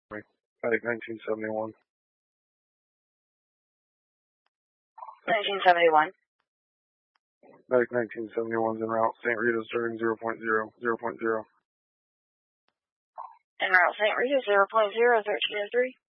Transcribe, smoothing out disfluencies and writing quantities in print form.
Medic 1971. 1971. Medic 1971 is en route. St. Rita's turning 0.0, 0.0. En route St. Rita, 0.0, 1303.